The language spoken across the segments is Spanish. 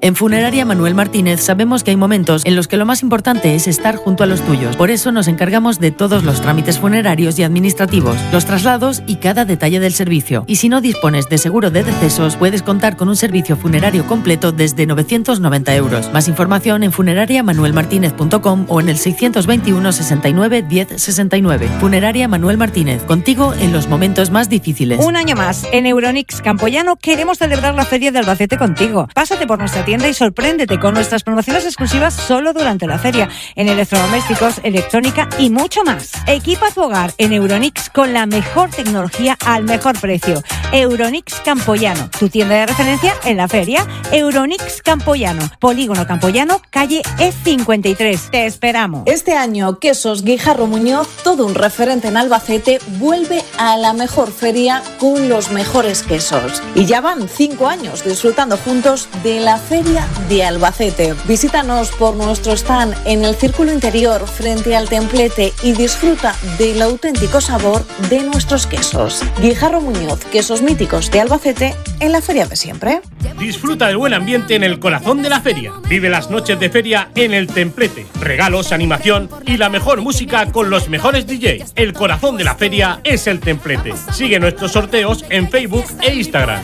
En Funeraria Manuel Martínez sabemos que hay momentos en los que lo más importante es estar junto a los tuyos. Por eso nos encargamos de todos los trámites funerarios y administrativos, los traslados y cada detalle del servicio. Y si no dispones de seguro de decesos, puedes contar con un servicio funerario completo desde 990 euros. Más información en funerariamanuelmartinez.com o en el 621 69 10 69. Funeraria Manuel Martínez, contigo en los momentos más difíciles. Un año más, en Euronics Campoyano queremos celebrar la Feria de Albacete contigo. Pásate por nuestra tienda y sorpréndete con nuestras promociones exclusivas solo durante la feria, en electrodomésticos, electrónica y mucho más. Equipa tu hogar en Euronics con la mejor tecnología al mejor precio. Euronics Campoyano, tu tienda de referencia en la feria. Euronics Campoyano, Polígono Campoyano, calle E53. Te esperamos. Este año, Quesos Guijarro Muñoz, todo un referente en Albacete, vuelve a la mejor feria con los mejores quesos. Y ya van 5 años disfrutando juntos de la Feria de Albacete. Visítanos por nuestro stand en el Círculo Interior frente al templete y disfruta del auténtico sabor de nuestros quesos. Guijarro Muñoz, quesos míticos de Albacete en la feria de siempre. Disfruta del buen ambiente en el corazón de la feria. Vive las noches de feria en el templete. Regalos, animación y la mejor música con los mejores DJs. El corazón de la feria es el templete. Sigue nuestros sorteos en Facebook e Instagram.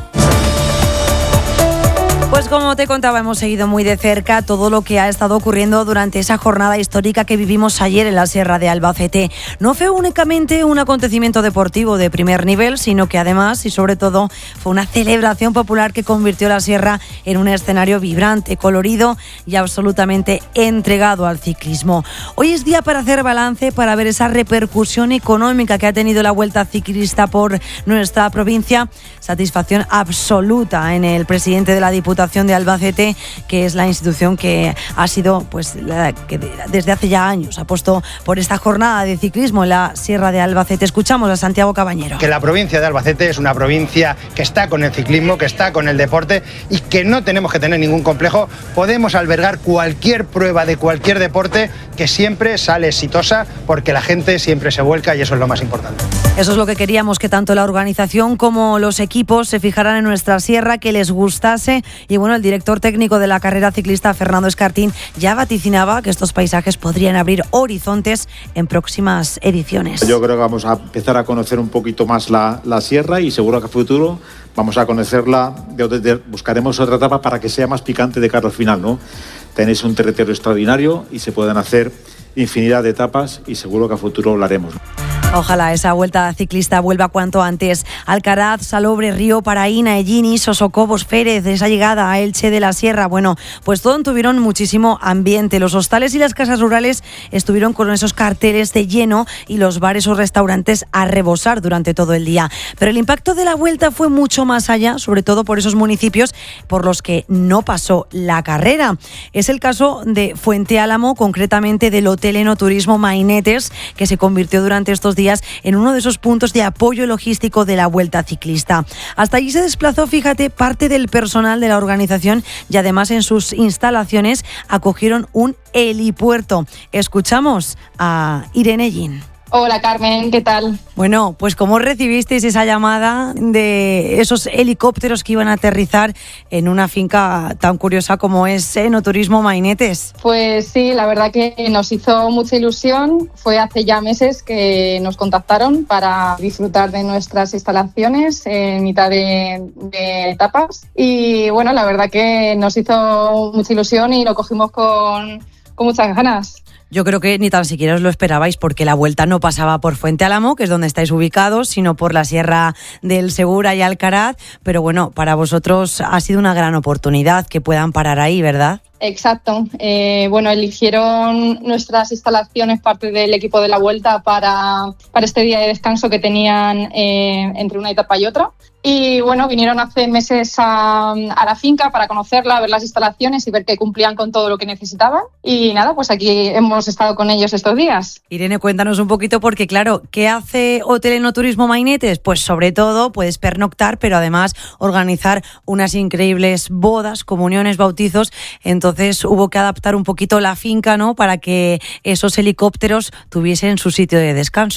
Pues como te contaba, hemos seguido muy de cerca todo lo que ha estado ocurriendo durante esa jornada histórica que vivimos ayer en la Sierra de Albacete. No fue únicamente un acontecimiento deportivo de primer nivel, sino que además y sobre todo fue una celebración popular que convirtió la Sierra en un escenario vibrante, colorido y absolutamente entregado al ciclismo. Hoy es día para hacer balance, para ver esa repercusión económica que ha tenido la Vuelta Ciclista por nuestra provincia. Satisfacción absoluta en el presidente de la Diputación de Albacete, que es la institución que ha sido, pues, la que desde hace ya años ha puesto por esta jornada de ciclismo en la Sierra de Albacete. Escuchamos a Santiago Cabañero. Que la provincia de Albacete es una provincia que está con el ciclismo, que está con el deporte y que no tenemos que tener ningún complejo. Podemos albergar cualquier prueba de cualquier deporte que siempre sale exitosa porque la gente siempre se vuelca y eso es lo más importante. Eso es lo que queríamos, que tanto la organización como los equipos se fijaran en nuestra sierra, que les gustase. Y bueno, el director técnico de la carrera ciclista, Fernando Escartín, ya vaticinaba que estos paisajes podrían abrir horizontes en próximas ediciones. Yo creo que vamos a empezar a conocer un poquito más la sierra y seguro que a futuro vamos a conocerla, buscaremos otra etapa para que sea más picante de cara al final, ¿no? Tenéis un territorio extraordinario y se pueden hacer infinidad de etapas y seguro que a futuro lo haremos. Ojalá esa vuelta ciclista vuelva cuanto antes. Alcaraz, Salobre, Río, Paraína, Ellini, Sosocobos, Férez, esa llegada a Elche de la Sierra. Bueno, pues todo tuvieron muchísimo ambiente. Los hostales y las casas rurales estuvieron con esos carteles de lleno y los bares o restaurantes a rebosar durante todo el día. Pero el impacto de la vuelta fue mucho más allá, sobre todo por esos municipios por los que no pasó la carrera. Es el caso de Fuente Álamo, concretamente del Hotel Enoturismo Mainetes, que se convirtió durante estos días en uno de esos puntos de apoyo logístico de la Vuelta Ciclista. Hasta allí se desplazó, fíjate, parte del personal de la organización y además en sus instalaciones acogieron un helipuerto. Escuchamos a Irene Gin. Hola Carmen, ¿qué tal? Bueno, pues ¿cómo recibisteis esa llamada de esos helicópteros que iban a aterrizar en una finca tan curiosa como es Enoturismo Mainetes? Pues sí, la verdad que nos hizo mucha ilusión. Fue hace ya meses que nos contactaron para disfrutar de nuestras instalaciones en mitad de etapas. Y bueno, la verdad que nos hizo mucha ilusión y lo cogimos con muchas ganas. Yo creo que ni tan siquiera os lo esperabais, porque la vuelta no pasaba por Fuente Álamo, que es donde estáis ubicados, sino por la Sierra del Segura y Alcaraz. Pero bueno, para vosotros ha sido una gran oportunidad que puedan parar ahí, ¿verdad? Exacto. Bueno, eligieron nuestras instalaciones parte del equipo de la Vuelta para este día de descanso que tenían entre una etapa y otra. Y bueno, vinieron hace meses a la finca para conocerla, ver las instalaciones y ver que cumplían con todo lo que necesitaban. Y nada, pues aquí hemos estado con ellos estos días. Irene, cuéntanos un poquito porque, claro, ¿qué hace Hotel Enoturismo Mainetes? Pues sobre todo puedes pernoctar, pero además organizar unas increíbles bodas, comuniones, bautizos. Entonces hubo que adaptar un poquito la finca, ¿no?, para que esos helicópteros tuviesen su sitio de descanso.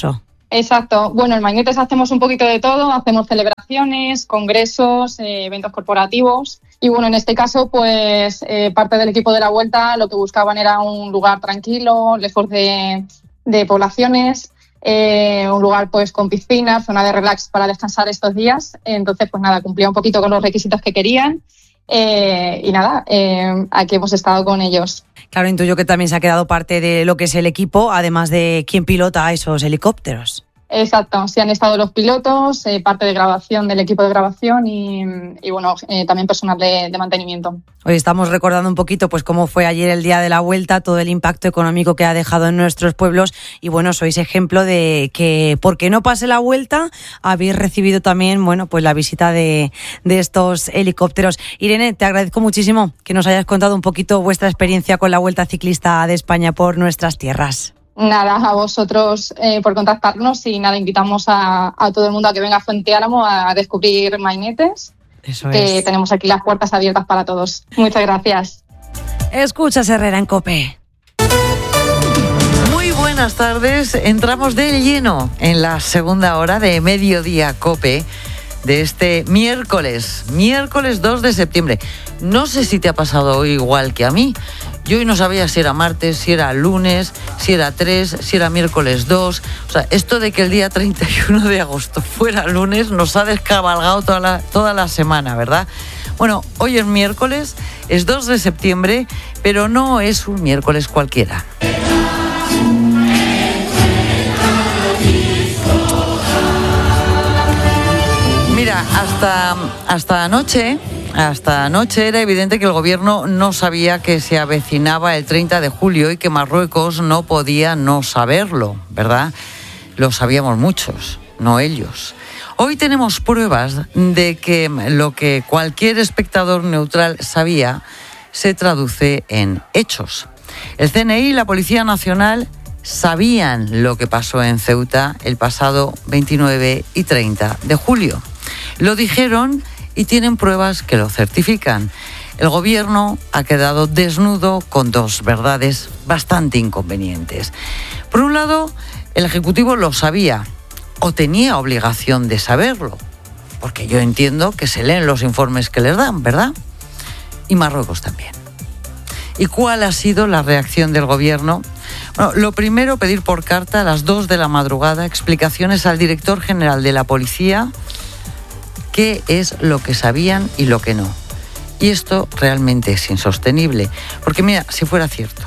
Exacto. Bueno, en Magnetes hacemos un poquito de todo, hacemos celebraciones, congresos, eventos corporativos. Y bueno, en este caso, pues parte del equipo de la Vuelta lo que buscaban era un lugar tranquilo, lejos de poblaciones, un lugar pues con piscina, zona de relax para descansar estos días. Entonces, pues nada, cumplía un poquito con los requisitos que querían. Y nada, aquí hemos estado con ellos. Claro, intuyo que también se ha quedado parte de lo que es el equipo, además de quién pilota esos helicópteros. Exacto, sí han estado los pilotos, parte de grabación del equipo de grabación y bueno, también personal de mantenimiento. Hoy estamos recordando un poquito pues cómo fue ayer el día de la Vuelta, todo el impacto económico que ha dejado en nuestros pueblos y bueno, sois ejemplo de que porque no pase la Vuelta habéis recibido también, bueno, pues la visita de estos helicópteros. Irene, te agradezco muchísimo que nos hayas contado un poquito vuestra experiencia con la Vuelta Ciclista de España por nuestras tierras. Nada, a vosotros por contactarnos y nada, invitamos a todo el mundo a que venga a Fuente Álamo a descubrir Magnetes. Eso que es. Tenemos aquí las puertas abiertas para todos. Muchas gracias. Escuchas Herrera en COPE. Muy buenas tardes. Entramos de lleno en la segunda hora de Mediodía COPE de este miércoles 2 de septiembre. No sé si te ha pasado hoy igual que a mí. Yo hoy no sabía si era martes, si era lunes, si era 3, si era miércoles 2. O sea, esto de que el día 31 de agosto fuera lunes nos ha descabalgado toda la semana, ¿verdad? Bueno, hoy es miércoles, es 2 de septiembre, pero no es un miércoles cualquiera. Mira, hasta anoche era evidente que el gobierno no sabía que se avecinaba el 30 de julio y que Marruecos no podía no saberlo, ¿verdad? Lo sabíamos muchos, no ellos. Hoy tenemos pruebas de que lo que cualquier espectador neutral sabía se traduce en hechos. El CNI y la Policía Nacional sabían lo que pasó en Ceuta el pasado 29 y 30 de julio. Lo dijeron y tienen pruebas que lo certifican. El gobierno ha quedado desnudo con dos verdades bastante inconvenientes. Por un lado, el Ejecutivo lo sabía o tenía obligación de saberlo, porque yo entiendo que se leen los informes que les dan, ¿verdad? Y Marruecos también. ¿Y cuál ha sido la reacción del gobierno? Bueno, lo primero, pedir por carta a las 2 de la madrugada explicaciones al director general de la policía qué es lo que sabían y lo que no. Y esto realmente es insostenible. Porque mira, si fuera cierto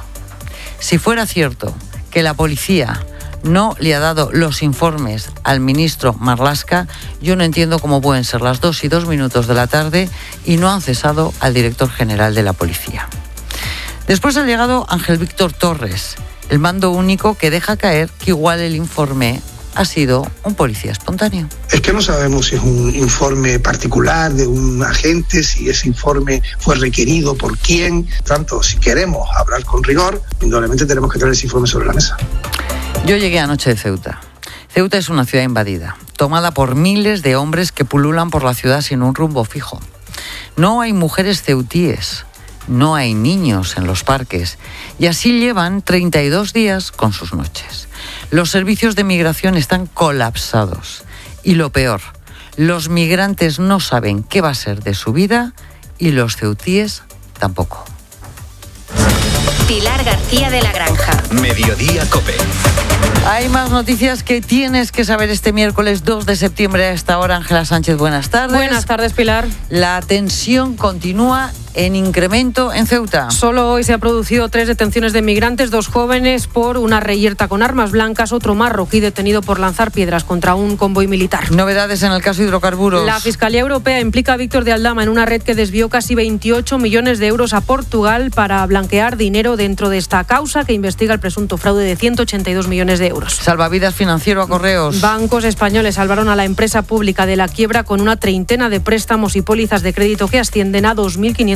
que la policía no le ha dado los informes al ministro Marlaska, yo no entiendo cómo pueden ser las 2:02 de la tarde y no han cesado al director general de la policía. Después ha llegado Ángel Víctor Torres, el mando único que deja caer que igual el informe ha sido un policía espontáneo. Es que no sabemos si es un informe particular de un agente, si ese informe fue requerido por quién. Tanto, si queremos hablar con rigor, indudablemente tenemos que traer ese informe sobre la mesa. Yo llegué anoche de Ceuta. Ceuta es una ciudad invadida, tomada por miles de hombres que pululan por la ciudad sin un rumbo fijo. No hay mujeres ceutíes, no hay niños en los parques, y así llevan 32 días con sus noches. Los servicios de migración están colapsados. Y lo peor, los migrantes no saben qué va a ser de su vida y los ceutíes tampoco. Pilar García de la Granja. Mediodía COPE. Hay más noticias que tienes que saber este miércoles 2 de septiembre a esta hora. Ángela Sánchez, buenas tardes. Buenas tardes, Pilar. La tensión continúa en incremento en Ceuta. Solo hoy se han producido 3 detenciones de migrantes, 2 jóvenes por una reyerta con armas blancas, otro marroquí detenido por lanzar piedras contra un convoy militar. Novedades en el caso hidrocarburos. La Fiscalía Europea implica a Víctor de Aldama en una red que desvió casi 28 millones de euros a Portugal para blanquear dinero dentro de esta causa que investiga el presunto fraude de 182 millones de euros. Salvavidas financiero a Correos. Bancos españoles salvaron a la empresa pública de la quiebra con una treintena de préstamos y pólizas de crédito que ascienden a 2.500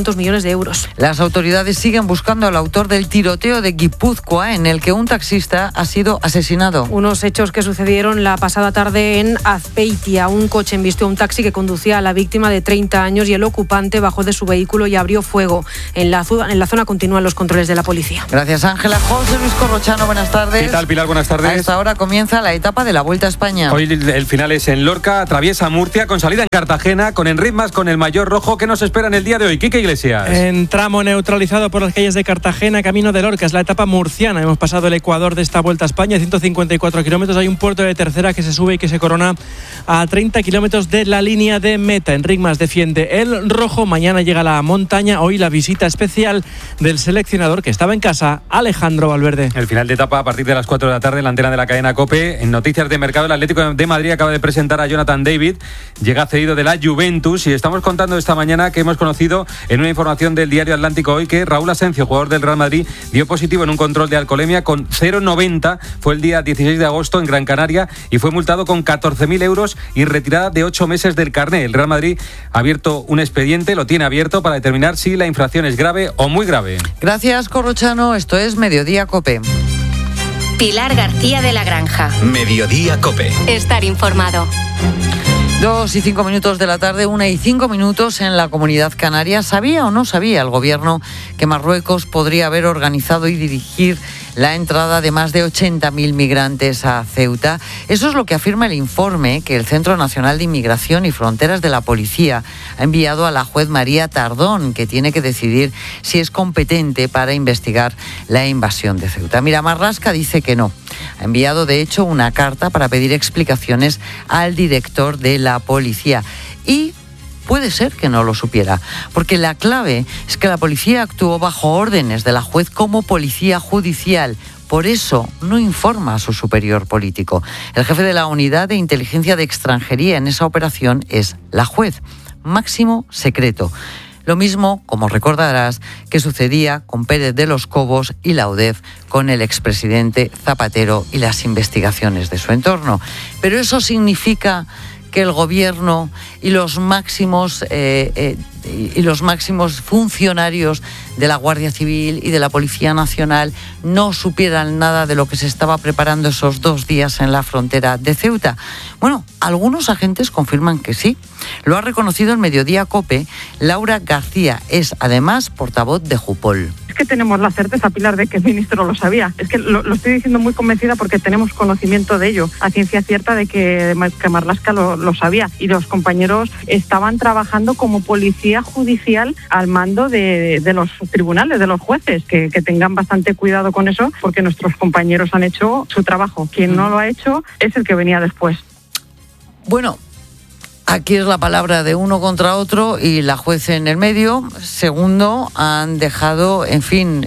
200 millones de euros. Las autoridades siguen buscando al autor del tiroteo de Guipúzcoa, en el que un taxista ha sido asesinado. Unos hechos que sucedieron la pasada tarde en Azpeitia. Un coche embistió a un taxi que conducía a la víctima de 30 años y el ocupante bajó de su vehículo y abrió fuego. En la zona continúan los controles de la policía. Gracias, Ángela. José Luis Corrochano, buenas tardes. ¿Qué tal, Pilar? Buenas tardes. A esta hora comienza la etapa de la Vuelta a España. Hoy el final es en Lorca, atraviesa Murcia, con salida en Cartagena, con Enritmas, con el Mayor Rojo. ¿Qué nos espera en el día de hoy? Quique Iglesias. En tramo neutralizado por las calles de Cartagena, camino de Lorca, es la etapa murciana. Hemos pasado el Ecuador de esta Vuelta a España, 154 kilómetros. Hay un puerto de tercera que se sube y que se corona a 30 kilómetros de la línea de meta. Enritmas defiende el rojo. Mañana llega la montaña. Hoy la visita especial del seleccionador que estaba en casa, Alejandro Valverde. El final de etapa a partir de las 4 de la tarde en la antena de la cadena COPE. En noticias de mercado, el Atlético de Madrid acaba de presentar a Jonathan David. Llega cedido de la Juventus y estamos contando esta mañana que hemos conocido en una información del diario Atlántico hoy que Raúl Asencio, jugador del Real Madrid, dio positivo en un control de alcoholemia con 0,90. Fue el día 16 de agosto en Gran Canaria y fue multado con 14.000 euros y retirada de 8 meses del carné. El Real Madrid ha abierto un expediente, lo tiene abierto para determinar si la infracción es grave o muy grave. Gracias, Corrochano. Esto es Mediodía COPE. Pilar García de la Granja. Mediodía COPE. Estar informado. 2:05 de la tarde, 1:05 en la Comunidad Canaria. ¿Sabía o no sabía el gobierno que Marruecos podría haber organizado y dirigir la entrada de más de 80.000 migrantes a Ceuta? Eso es lo que afirma el informe que el Centro Nacional de Inmigración y Fronteras de la Policía ha enviado a la juez María Tardón, que tiene que decidir si es competente para investigar la invasión de Ceuta. Mira, Marlaska dice que no. Ha enviado, de hecho, una carta para pedir explicaciones al director de la policía. Y puede ser que no lo supiera, porque la clave es que la policía actuó bajo órdenes de la juez como policía judicial. Por eso no informa a su superior político. El jefe de la unidad de inteligencia de extranjería en esa operación es la juez. Máximo secreto. Lo mismo, como recordarás, que sucedía con Pérez de los Cobos y la UDEF con el expresidente Zapatero y las investigaciones de su entorno. Pero eso significa que el gobierno y los máximos funcionarios de la Guardia Civil y de la Policía Nacional no supieran nada de lo que se estaba preparando esos 2 días en la frontera de Ceuta. Bueno, algunos agentes confirman que sí. Lo ha reconocido en Mediodía COPE Laura García. Es además portavoz de Jupol. Es que tenemos la certeza, Pilar, de que el ministro lo sabía. Es que lo estoy diciendo muy convencida porque tenemos conocimiento de ello, a ciencia cierta de que Marlaska lo sabía. Y los compañeros estaban trabajando como policía judicial al mando de los tribunales, de los jueces, que tengan bastante cuidado con eso, porque nuestros compañeros han hecho su trabajo. Quien no lo ha hecho es el que venía después. Bueno, aquí es la palabra de uno contra otro y la juez en el medio. Segundo, han dejado, en fin,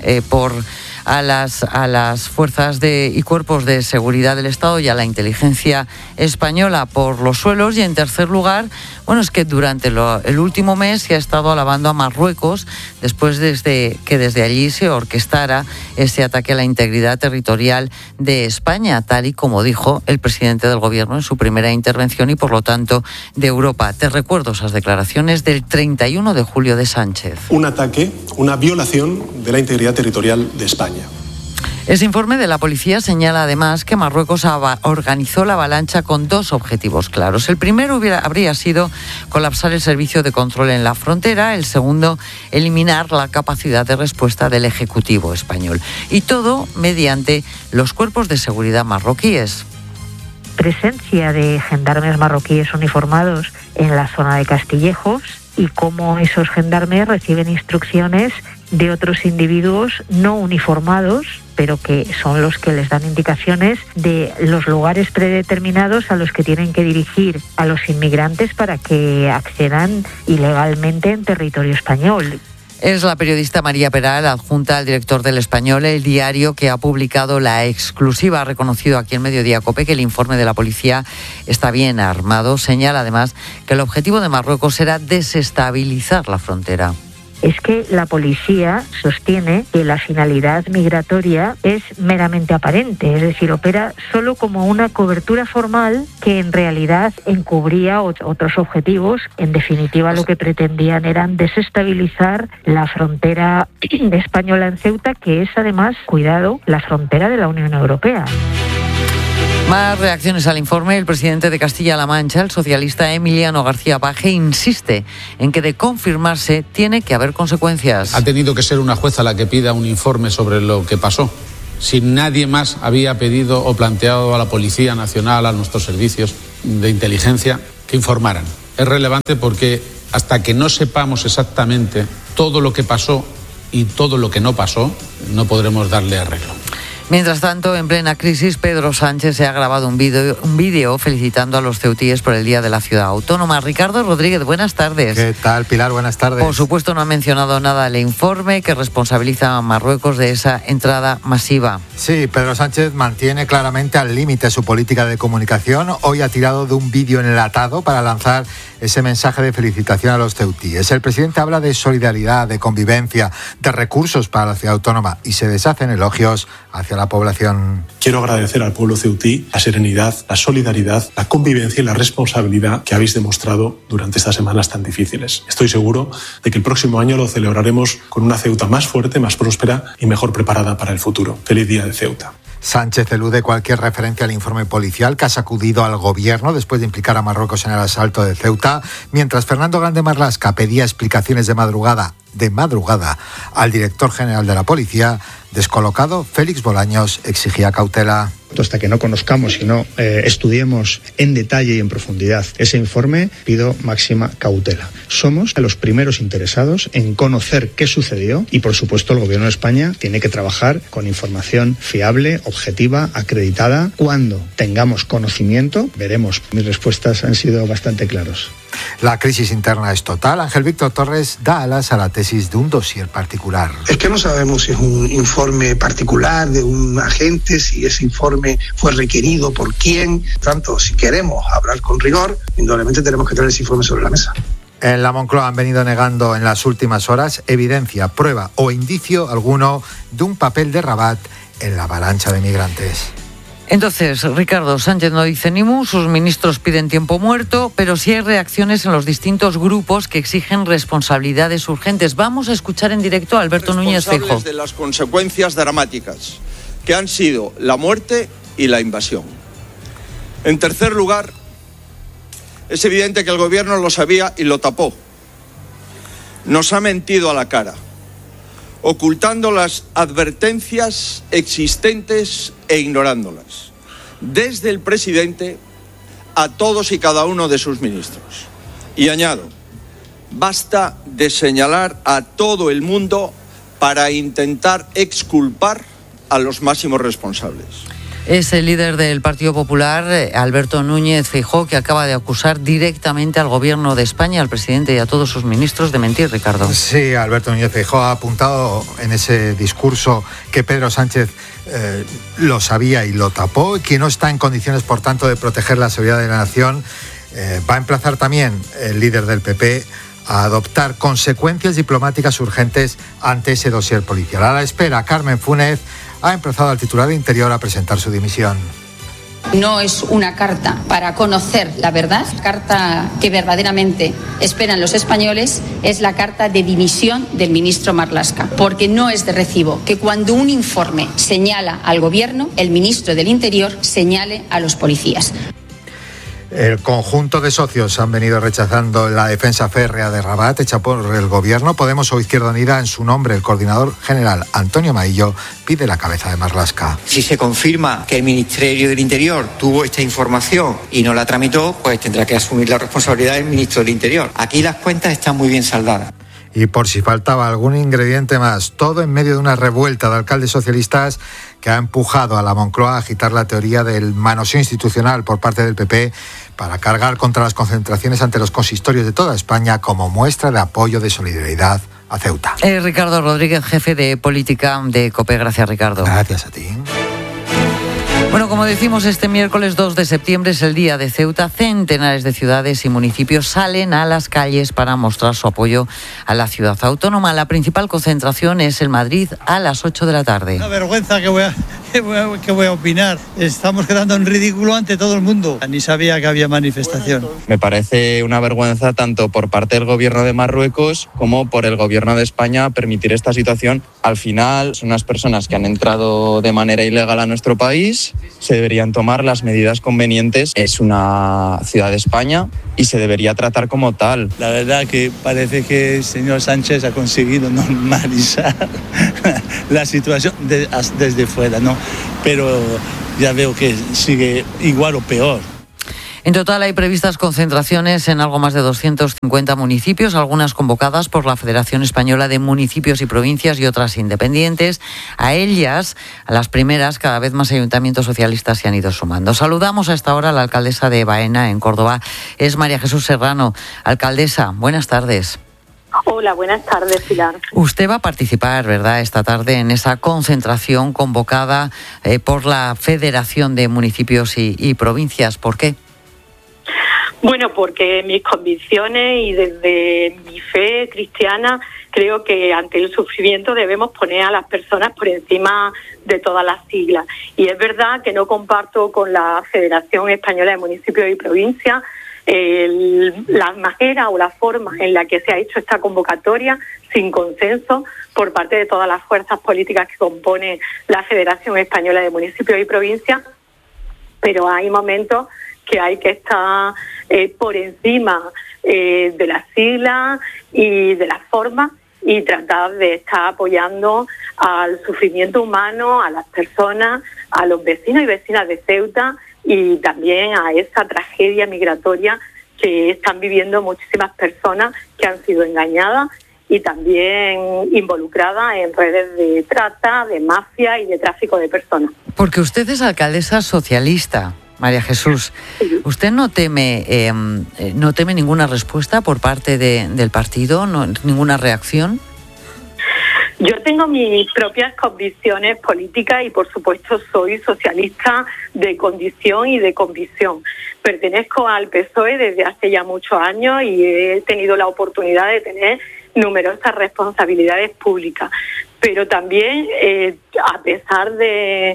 a las fuerzas y cuerpos de seguridad del Estado y a la inteligencia española por los suelos. Y en tercer lugar, bueno, es que durante el último mes se ha estado alabando a Marruecos después de que desde allí se orquestara ese ataque a la integridad territorial de España, tal y como dijo el presidente del gobierno en su primera intervención y por lo tanto de Europa. Te recuerdo esas declaraciones del 31 de julio de Sánchez. Un ataque, una violación de la integridad territorial de España. Ese informe de la policía señala además que Marruecos organizó la avalancha con 2 objetivos claros. El primero habría sido colapsar el servicio de control en la frontera, el segundo, eliminar la capacidad de respuesta del Ejecutivo español. Y todo mediante los cuerpos de seguridad marroquíes. Presencia de gendarmes marroquíes uniformados en la zona de Castillejos y cómo esos gendarmes reciben instrucciones de otros individuos no uniformados, pero que son los que les dan indicaciones de los lugares predeterminados a los que tienen que dirigir a los inmigrantes para que accedan ilegalmente en territorio español. Es la periodista María Peral, adjunta al director del Español, el diario que ha publicado la exclusiva. Ha reconocido aquí en Mediodía COPE que el informe de la policía está bien armado. Señala además que el objetivo de Marruecos era desestabilizar la frontera. es que la policía sostiene que la finalidad migratoria es meramente aparente, es decir, opera solo como una cobertura formal que en realidad encubría otros objetivos. En definitiva, lo que pretendían eran desestabilizar la frontera española en Ceuta, que es además, cuidado, la frontera de la Unión Europea. Más reacciones al informe. El presidente de Castilla-La Mancha, el socialista Emiliano García Paje, insiste en que de confirmarse tiene que haber consecuencias. Ha tenido que ser una jueza la que pida un informe sobre lo que pasó. Si nadie más había pedido o planteado a la Policía Nacional, a nuestros servicios de inteligencia, que informaran. Es relevante porque hasta que no sepamos exactamente todo lo que pasó y todo lo que no pasó, no podremos darle arreglo. Mientras tanto, en plena crisis, Pedro Sánchez se ha grabado un vídeo felicitando a los ceutíes por el Día de la Ciudad Autónoma. Ricardo Rodríguez, buenas tardes. ¿Qué tal, Pilar? Buenas tardes. Por supuesto, no ha mencionado nada el informe que responsabiliza a Marruecos de esa entrada masiva. Sí, Pedro Sánchez mantiene claramente al límite su política de comunicación. Hoy ha tirado de un vídeo enlatado para lanzar ese mensaje de felicitación a los ceutíes. El presidente habla de solidaridad, de convivencia, de recursos para la ciudad autónoma y se deshacen elogios hacia la población. Quiero agradecer al pueblo ceutí la serenidad, la solidaridad, la convivencia y la responsabilidad que habéis demostrado durante estas semanas tan difíciles. Estoy seguro de que el próximo año lo celebraremos con una Ceuta más fuerte, más próspera y mejor preparada para el futuro. Feliz Día de Ceuta. Sánchez elude cualquier referencia al informe policial que ha sacudido al gobierno después de implicar a Marruecos en el asalto de Ceuta, mientras Fernando Grande Marlaska pedía explicaciones de madrugada al director general de la policía. Descolocado, Félix Bolaños exigía cautela. Hasta que no conozcamos y no estudiemos en detalle y en profundidad ese informe, pido máxima cautela. Somos los primeros interesados en conocer qué sucedió y, por supuesto, el Gobierno de España tiene que trabajar con información fiable, objetiva, acreditada. Cuando tengamos conocimiento, veremos. Mis respuestas han sido bastante claras. La crisis interna es total. Ángel Víctor Torres da alas a la tesis de un dossier particular. Es que no sabemos si es un informe particular de un agente, si ese informe fue requerido por quién. Tanto, si queremos hablar con rigor, indudablemente tenemos que traer ese informe sobre la mesa. En la Moncloa han venido negando en las últimas horas evidencia, prueba o indicio alguno de un papel de Rabat en la avalancha de migrantes. Entonces, Ricardo, Sánchez no dice ni mu, sus ministros piden tiempo muerto, pero sí hay reacciones en los distintos grupos que exigen responsabilidades urgentes. Vamos a escuchar en directo a Alberto Núñez Feijóo. Responsables de las consecuencias dramáticas que han sido la muerte y la invasión. En tercer lugar, es evidente que el gobierno lo sabía y lo tapó. Nos ha mentido a la cara, ocultando las advertencias existentes e ignorándolas, desde el presidente a todos y cada uno de sus ministros. Y añado, basta de señalar a todo el mundo para intentar exculpar a los máximos responsables. Es el líder del Partido Popular, Alberto Núñez Feijóo, que acaba de acusar directamente al Gobierno de España, al presidente y a todos sus ministros de mentir, Ricardo. Sí, Alberto Núñez Feijóo ha apuntado en ese discurso que Pedro Sánchez lo sabía y lo tapó, y que no está en condiciones, por tanto, de proteger la seguridad de la nación. Va a emplazar también el líder del PP a adoptar consecuencias diplomáticas urgentes ante ese dossier policial. A la espera, Carmen Funes ha emplazado al titular de Interior a presentar su dimisión. No es una carta para conocer la verdad. La carta que verdaderamente esperan los españoles es la carta de dimisión del ministro Marlaska, porque no es de recibo que cuando un informe señala al gobierno, el ministro del Interior señale a los policías. El conjunto de socios han venido rechazando la defensa férrea de Rabat hecha por el gobierno. Podemos o Izquierda Unida, en su nombre, el coordinador general Antonio Maillo, pide la cabeza de Marlaska. Si se confirma que el Ministerio del Interior tuvo esta información y no la tramitó, pues tendrá que asumir la responsabilidad del ministro del Interior. Aquí las cuentas están muy bien saldadas. Y por si faltaba algún ingrediente más, todo en medio de una revuelta de alcaldes socialistas que ha empujado a la Moncloa a agitar la teoría del manoseo institucional por parte del PP para cargar contra las concentraciones ante los consistorios de toda España como muestra de apoyo de solidaridad a Ceuta. Ricardo Rodríguez, jefe de política de COPE. Gracias, Ricardo. Gracias a ti. Bueno, como decimos, este miércoles 2 de septiembre es el día de Ceuta. Centenares de ciudades y municipios salen a las calles para mostrar su apoyo a la ciudad autónoma. La principal concentración es en Madrid a las 8 de la tarde. Una vergüenza que voy a opinar. Estamos quedando en ridículo ante todo el mundo. Ni sabía que había manifestación. Me parece una vergüenza tanto por parte del gobierno de Marruecos como por el gobierno de España permitir esta situación. Al final son unas personas que han entrado de manera ilegal a nuestro país. Se deberían tomar las medidas convenientes. Es una ciudad de España y se debería tratar como tal. La verdad que parece que el señor Sánchez ha conseguido normalizar la situación desde fuera, ¿no? Pero ya veo que sigue igual o peor. En total hay previstas concentraciones en algo más de 250 municipios, algunas convocadas por la Federación Española de Municipios y Provincias y otras independientes. A ellas, a las primeras, cada vez más ayuntamientos socialistas se han ido sumando. Saludamos a esta hora a la alcaldesa de Baena, en Córdoba, es María Jesús Serrano. Alcaldesa, buenas tardes. Hola, buenas tardes, Pilar. Usted va a participar, ¿verdad?, esta tarde en esa concentración convocada por la Federación de Municipios y Provincias. ¿Por qué? Bueno, porque mis convicciones y desde mi fe cristiana creo que ante el sufrimiento debemos poner a las personas por encima de todas las siglas. Y es verdad que no comparto con la Federación Española de Municipios y Provincias la manera o la forma en la que se ha hecho esta convocatoria sin consenso por parte de todas las fuerzas políticas que componen la Federación Española de Municipios y Provincias, pero hay momentos que hay que estar por encima de las siglas y de las formas y tratar de estar apoyando al sufrimiento humano, a las personas, a los vecinos y vecinas de Ceuta y también a esa tragedia migratoria que están viviendo muchísimas personas que han sido engañadas y también involucradas en redes de trata, de mafia y de tráfico de personas. Porque usted es alcaldesa socialista, María Jesús. ¿Usted no teme ninguna respuesta por parte del partido, ninguna reacción? Yo tengo mis propias convicciones políticas y, por supuesto, soy socialista de condición y de convicción. Pertenezco al PSOE desde hace ya muchos años y he tenido la oportunidad de tener numerosas responsabilidades públicas. Pero también, a pesar de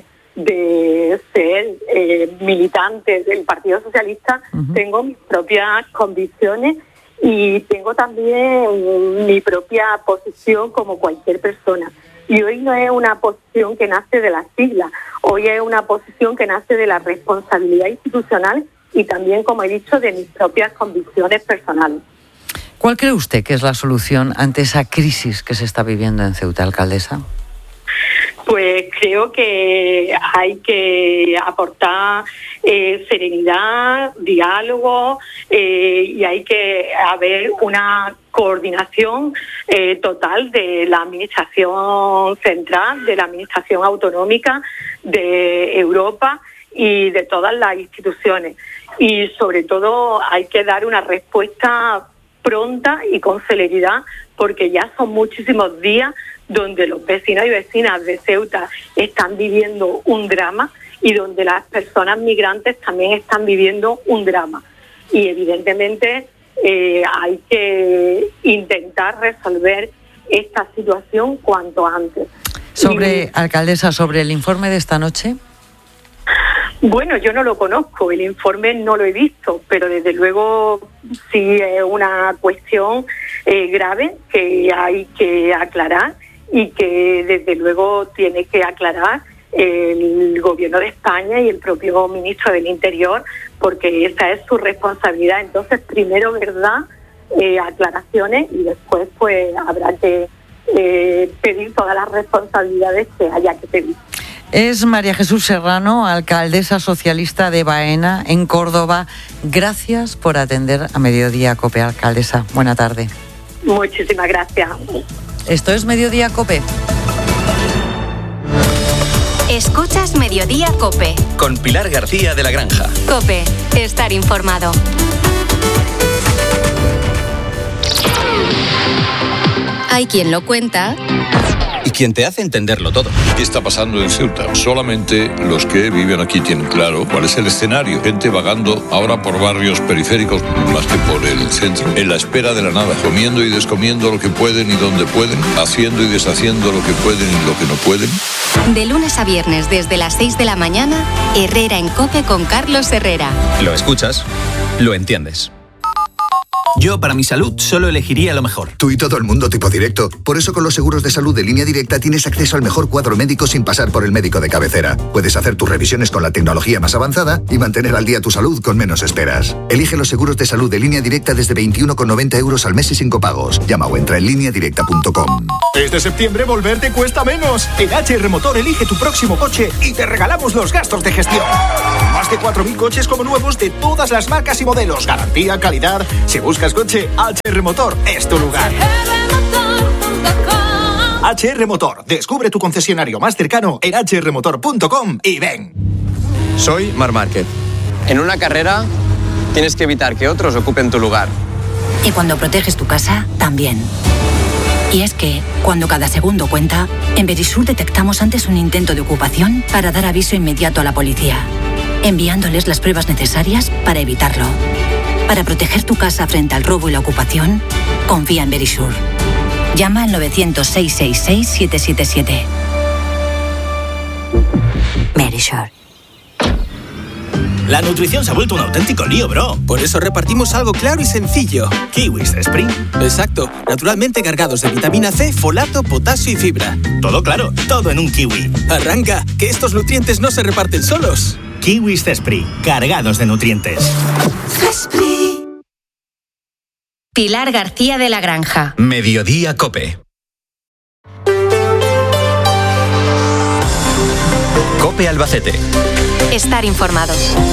ser militante del Partido Socialista, tengo mis propias convicciones y tengo también mi propia posición como cualquier persona. Y hoy no es una posición que nace de las siglas, hoy es una posición que nace de la responsabilidad institucional y también, como he dicho, de mis propias convicciones personales. ¿Cuál cree usted que es la solución ante esa crisis que se está viviendo en Ceuta, alcaldesa? Pues creo que hay que aportar serenidad, diálogo y hay que haber una coordinación total de la Administración Central, de la Administración Autonómica, de Europa y de todas las instituciones. Y sobre todo hay que dar una respuesta pronta y con celeridad porque ya son muchísimos días donde los vecinos y vecinas de Ceuta están viviendo un drama y donde las personas migrantes también están viviendo un drama. Y evidentemente hay que intentar resolver esta situación cuanto antes. Alcaldesa, sobre el informe de esta noche. Bueno, yo no lo conozco, el informe no lo he visto, pero desde luego sí es una cuestión grave que hay que aclarar y que desde luego tiene que aclarar el Gobierno de España y el propio Ministro del Interior, porque esa es su responsabilidad. Entonces, primero, verdad, aclaraciones y después pues habrá que pedir todas las responsabilidades que haya que pedir. Es María Jesús Serrano, alcaldesa socialista de Baena, en Córdoba. Gracias por atender a Mediodía COPE, alcaldesa. Buena tarde. Muchísimas gracias. Esto es Mediodía COPE. Escuchas Mediodía COPE. Con Pilar García de la Granja. COPE, estar informado. Hay quien lo cuenta quien te hace entenderlo todo. ¿Qué está pasando en Ceuta? Solamente los que viven aquí tienen claro cuál es el escenario. Gente vagando ahora por barrios periféricos más que por el centro, en la espera de la nada, comiendo y descomiendo lo que pueden y donde pueden, haciendo y deshaciendo lo que pueden y lo que no pueden. De lunes a viernes desde las 6 de la mañana, Herrera en COPE con Carlos Herrera. Lo escuchas, lo entiendes. Yo, para mi salud, solo elegiría lo mejor. Tú y todo el mundo tipo directo. Por eso con los seguros de salud de Línea Directa tienes acceso al mejor cuadro médico sin pasar por el médico de cabecera. Puedes hacer tus revisiones con la tecnología más avanzada y mantener al día tu salud con menos esperas. Elige los seguros de salud de Línea Directa desde 21,90 € al mes y sin copagos. Llama o entra en lineadirecta.com. Este septiembre volverte cuesta menos. En HR Motor elige tu próximo coche y te regalamos los gastos de gestión. Más de 4.000 coches como nuevos de todas las marcas y modelos. Garantía, calidad. Si buscas coche, HR Motor es tu lugar. HR Motor. Descubre tu concesionario más cercano en hrmotor.com y ven. Soy Marc Márquez. En una carrera tienes que evitar que otros ocupen tu lugar. Y cuando proteges tu casa, también. Y es que, cuando cada segundo cuenta, en Verisur detectamos antes un intento de ocupación para dar aviso inmediato a la policía, enviándoles las pruebas necesarias para evitarlo. Para proteger tu casa frente al robo y la ocupación, confía en Verisur. Llama al 900-666-777. Verisur. La nutrición se ha vuelto un auténtico lío, bro. Por eso repartimos algo claro y sencillo. Kiwis Spring. Exacto. Naturalmente cargados de vitamina C, folato, potasio y fibra. Todo claro, todo en un kiwi. Arranca, que estos nutrientes no se reparten solos. Kiwis Cespri, cargados de nutrientes. Cespri. Pilar García de la Granja. Mediodía COPE. COPE Albacete. Estar informado.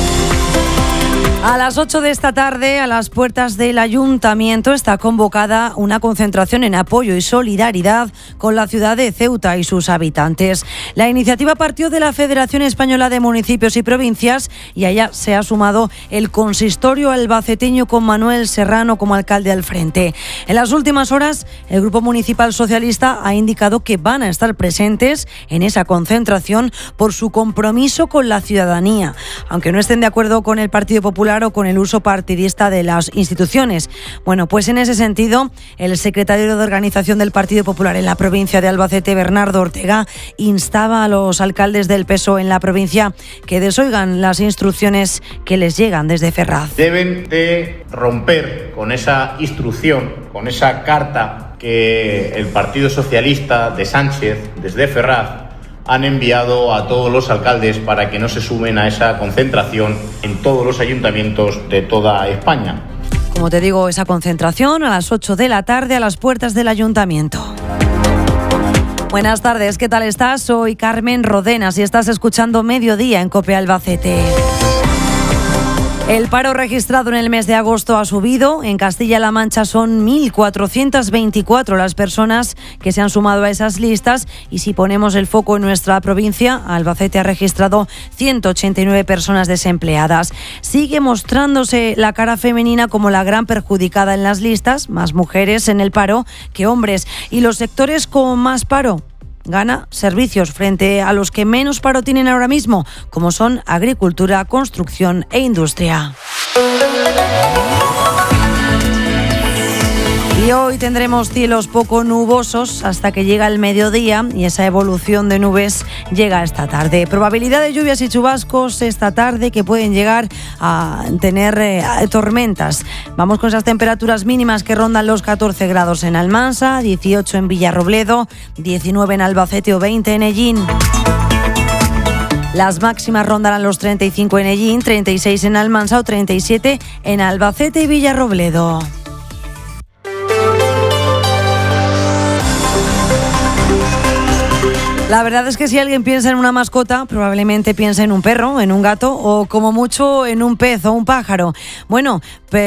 A las 8 de esta tarde, a las puertas del Ayuntamiento, está convocada una concentración en apoyo y solidaridad con la ciudad de Ceuta y sus habitantes. La iniciativa partió de la Federación Española de Municipios y Provincias y allá se ha sumado el consistorio albaceteño con Manuel Serrano como alcalde al frente. En las últimas horas, el Grupo Municipal Socialista ha indicado que van a estar presentes en esa concentración por su compromiso con la ciudadanía, aunque no estén de acuerdo con el Partido Popular o con el uso partidista de las instituciones. Bueno, pues en ese sentido, el secretario de Organización del Partido Popular en la provincia de Albacete, Bernardo Ortega, instaba a los alcaldes del PSOE en la provincia que desoigan las instrucciones que les llegan desde Ferraz. Deben de romper con esa instrucción, con esa carta que el Partido Socialista de Sánchez, desde Ferraz, han enviado a todos los alcaldes para que no se sumen a esa concentración en todos los ayuntamientos de toda España. Como te digo, esa concentración a las 8 de la tarde a las puertas del ayuntamiento. Buenas tardes, ¿qué tal estás? Soy Carmen Rodenas y estás escuchando Mediodía en COPE Albacete. El paro registrado en el mes de agosto ha subido. En Castilla-La Mancha son 1.424 las personas que se han sumado a esas listas y si ponemos el foco en nuestra provincia, Albacete ha registrado 189 personas desempleadas. Sigue mostrándose la cara femenina como la gran perjudicada en las listas, más mujeres en el paro que hombres. Y los sectores con más paro gana servicios frente a los que menos paro tienen ahora mismo, como son agricultura, construcción e industria. Y hoy tendremos cielos poco nubosos hasta que llega el mediodía y esa evolución de nubes llega esta tarde. Probabilidad de lluvias y chubascos esta tarde que pueden llegar a tener tormentas. Vamos con esas temperaturas mínimas que rondan los 14 grados en Almansa, 18 en Villarrobledo, 19 en Albacete o 20 en Ellín. Las máximas rondarán los 35 en Ellín, 36 en Almansa o 37 en Albacete y Villarrobledo. La verdad es que si alguien piensa en una mascota, probablemente piense en un perro, en un gato o como mucho en un pez o un pájaro. Bueno,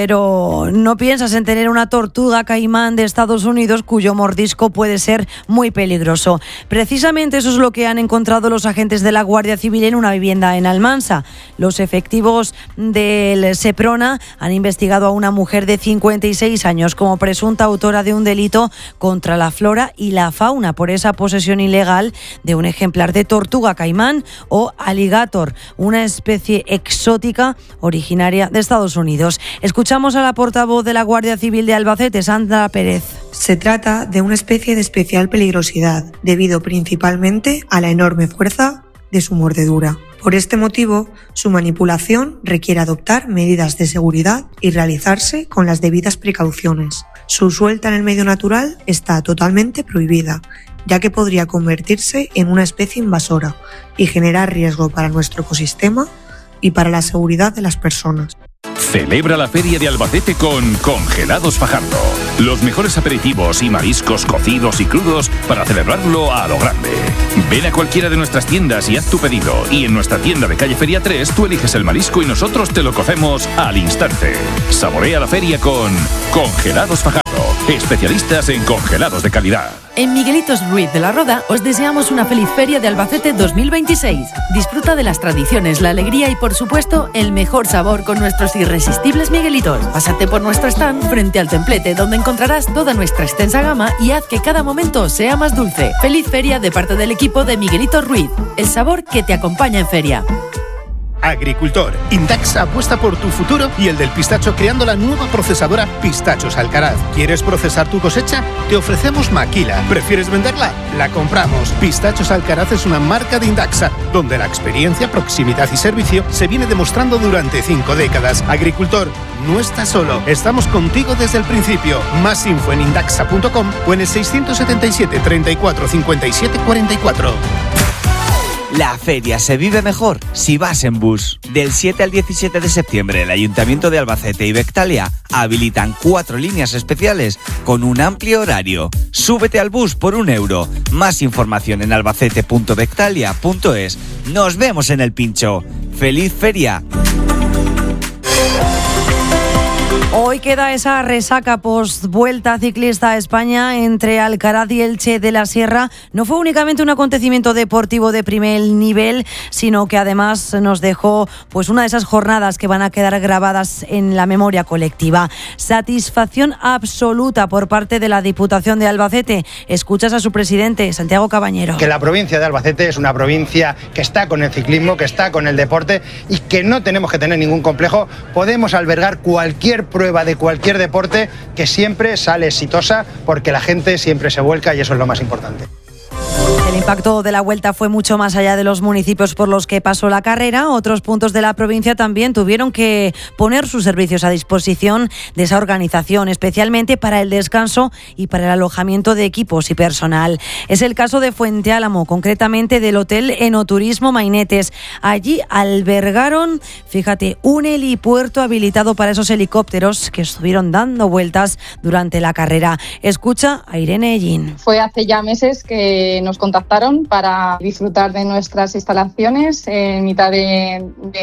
pero no piensas en tener una tortuga caimán de Estados Unidos cuyo mordisco puede ser muy peligroso. Precisamente eso es lo que han encontrado los agentes de la Guardia Civil en una vivienda en Almansa. Los efectivos del Seprona han investigado a una mujer de 56 años como presunta autora de un delito contra la flora y la fauna por esa posesión ilegal de un ejemplar de tortuga caimán o alligator, una especie exótica originaria de Estados Unidos. Escuchamos a la portavoz de la Guardia Civil de Albacete, Sandra Pérez. Se trata de una especie de especial peligrosidad, debido principalmente a la enorme fuerza de su mordedura. Por este motivo, su manipulación requiere adoptar medidas de seguridad y realizarse con las debidas precauciones. Su suelta en el medio natural está totalmente prohibida, ya que podría convertirse en una especie invasora y generar riesgo para nuestro ecosistema y para la seguridad de las personas. Celebra la Feria de Albacete con Congelados Fajardo. Los mejores aperitivos y mariscos cocidos y crudos para celebrarlo a lo grande. Ven a cualquiera de nuestras tiendas y haz tu pedido. Y en nuestra tienda de calle Feria 3 tú eliges el marisco y nosotros te lo cocemos al instante. Saborea la feria con Congelados Fajardo. Especialistas en congelados de calidad. En Miguelitos Ruiz de la Roda os deseamos una feliz Feria de Albacete 2026. Disfruta de las tradiciones, la alegría y por supuesto el mejor sabor con nuestros irresistibles Miguelitos. Pásate por nuestro stand frente al templete donde encontrarás toda nuestra extensa gama y haz que cada momento sea más dulce. Feliz Feria de parte del equipo de Miguelitos Ruiz, el sabor que te acompaña en feria. Agricultor, Indaxa apuesta por tu futuro y el del pistacho creando la nueva procesadora Pistachos Alcaraz. ¿Quieres procesar tu cosecha? Te ofrecemos maquila. ¿Prefieres venderla? La compramos. Pistachos Alcaraz es una marca de Indaxa, donde la experiencia, proximidad y servicio se viene demostrando durante 5 décadas. Agricultor, no estás solo. Estamos contigo desde el principio. Más info en indaxa.com o en el 677 34 57 44. La feria se vive mejor si vas en bus. Del 7 al 17 de septiembre, el Ayuntamiento de Albacete y Bectalia habilitan 4 líneas especiales con un amplio horario. Súbete al bus por €1. Más información en albacete.bectalia.es. Nos vemos en el pincho. ¡Feliz feria! Hoy queda esa resaca post-vuelta ciclista a España entre Alcaraz y Elche de la Sierra. No fue únicamente un acontecimiento deportivo de primer nivel, sino que además nos dejó pues una de esas jornadas que van a quedar grabadas en la memoria colectiva. Satisfacción absoluta por parte de la Diputación de Albacete. Escuchas a su presidente, Santiago Cabañero. Que la provincia de Albacete es una provincia que está con el ciclismo, que está con el deporte y que no tenemos que tener ningún complejo. Podemos albergar cualquier prueba de cualquier deporte que siempre sale exitosa porque la gente siempre se vuelca y eso es lo más importante. El impacto de la Vuelta fue mucho más allá de los municipios por los que pasó la carrera. Otros puntos de la provincia también tuvieron que poner sus servicios a disposición de esa organización, especialmente para el descanso y para el alojamiento de equipos y personal. Es el caso de Fuente Álamo, concretamente del Hotel Enoturismo Mainetes. Allí albergaron, fíjate, un helipuerto habilitado para esos helicópteros que estuvieron dando vueltas durante la carrera. Escucha a Irene Ellín. Fue hace ya meses que nos contactaron para disfrutar de nuestras instalaciones en mitad de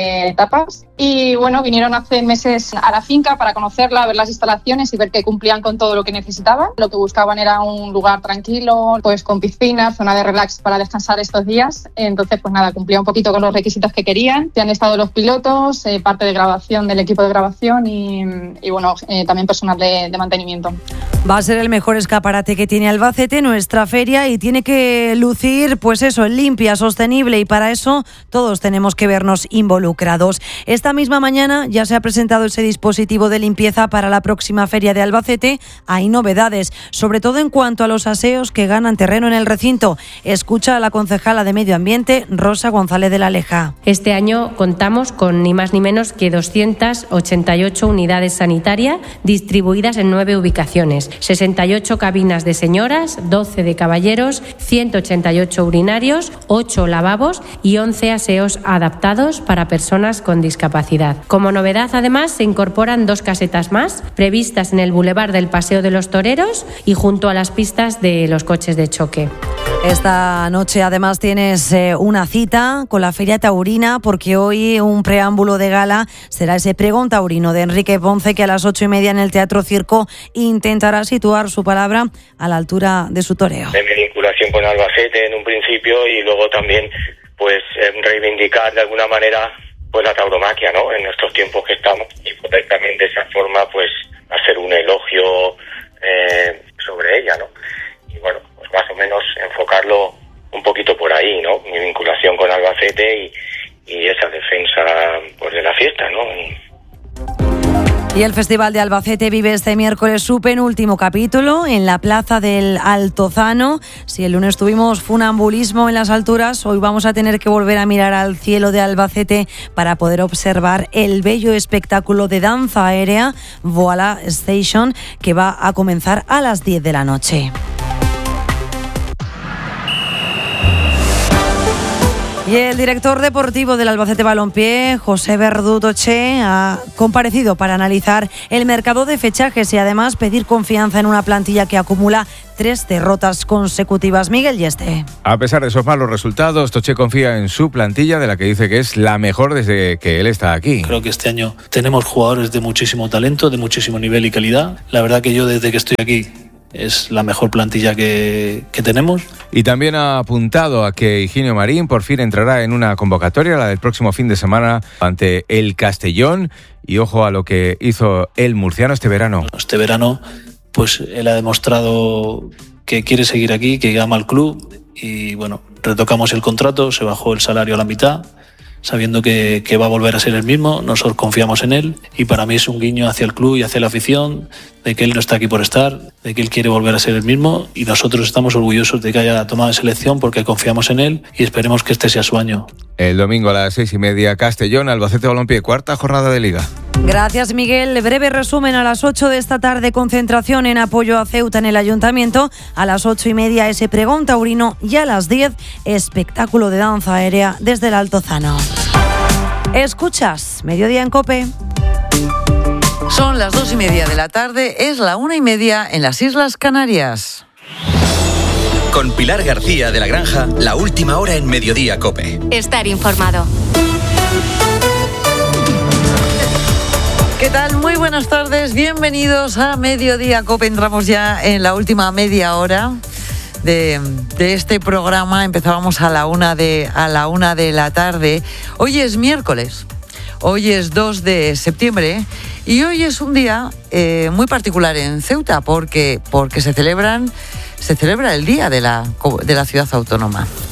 etapas y bueno, vinieron hace meses a la finca para conocerla, ver las instalaciones y ver que cumplían con todo lo que necesitaban. Lo que buscaban era un lugar tranquilo, pues con piscina, zona de relax para descansar estos días. Entonces pues nada, cumplía un poquito con los requisitos que querían. Han estado los pilotos, parte de grabación del equipo de grabación y bueno, también personal de mantenimiento. Va a ser el mejor escaparate que tiene Albacete, nuestra feria, y tiene que lucir, pues eso, limpia, sostenible, y para eso todos tenemos que vernos involucrados. Esta misma mañana ya se ha presentado ese dispositivo de limpieza para la próxima feria de Albacete. Hay novedades, sobre todo en cuanto a los aseos que ganan terreno en el recinto. Escucha a la concejala de Medio Ambiente, Rosa González de la Leja. Este año contamos con ni más ni menos que 288 unidades sanitarias distribuidas en 9 ubicaciones, 68 cabinas de señoras, 12 de caballeros, 188 urinarios, 8 lavabos y 11 aseos adaptados para personas con discapacidad. Como novedad, además, se incorporan 2 casetas más, previstas en el Boulevard del Paseo de los Toreros y junto a las pistas de los coches de choque. Esta noche además tienes una cita con la Feria Taurina, porque hoy un preámbulo de gala será ese pregón taurino de Enrique Ponce, que a las 8:30 en el Teatro Circo intentará situar su palabra a la altura de su toreo. De mi vinculación con Albacete en un principio, y luego también pues reivindicar de alguna manera pues la tauromaquia, ¿no?, en estos tiempos que estamos, y poder también de esa forma pues hacer un elogio sobre ella, ¿no? Y bueno, pues más o menos enfocarlo un poquito por ahí, ¿no? Mi vinculación con Albacete y esa defensa pues de la fiesta, ¿no? Y el Festival de Albacete vive este miércoles su penúltimo capítulo en la Plaza del Altozano. Si el lunes tuvimos funambulismo en las alturas, hoy vamos a tener que volver a mirar al cielo de Albacete para poder observar el bello espectáculo de danza aérea Voila Station, que va a comenzar a las 10 de la noche. Y el director deportivo del Albacete Balompié, José Verdú Toché, ha comparecido para analizar el mercado de fichajes y además pedir confianza en una plantilla que acumula 3 derrotas consecutivas. Miguel Yeste. A pesar de esos malos resultados, Toché confía en su plantilla, de la que dice que es la mejor desde que él está aquí. Creo que este año tenemos jugadores de muchísimo talento, de muchísimo nivel y calidad. La verdad que yo desde que estoy aquí es la mejor plantilla que tenemos. Y también ha apuntado a que Higinio Marín por fin entrará en una convocatoria, la del próximo fin de semana, ante el Castellón. Y ojo a lo que hizo el murciano este verano. Este verano, pues él ha demostrado que quiere seguir aquí, que ama al club. Y bueno, retocamos el contrato, se bajó el salario a la mitad, sabiendo que va a volver a ser el mismo. Nosotros confiamos en él, y para mí es un guiño hacia el club y hacia la afición, de que él no está aquí por estar, de que él quiere volver a ser el mismo, y nosotros estamos orgullosos de que haya tomado esa elección porque confiamos en él y esperemos que este sea su año. El domingo a las 6:30, Castellón, Albacete Balompié, 4ª jornada de Liga. Gracias, Miguel. Breve resumen: a las 8 de esta tarde, concentración en apoyo a Ceuta en el Ayuntamiento. A las 8:30, ese pregón taurino, y a las 10, espectáculo de danza aérea desde el Altozano. Escuchas Mediodía en COPE. Son las 2:30 de la tarde, es la 1:30 en las Islas Canarias. Con Pilar García de la Granja, la última hora en Mediodía COPE. Estar informado. ¿Qué tal? Muy buenas tardes, bienvenidos a Mediodía COPE. Entramos ya en la última media hora de este programa. Empezábamos a la 1 de la tarde. Hoy es miércoles, hoy es 2 de septiembre, y hoy es un día muy particular en Ceuta porque se celebra el día de la ciudad autónoma.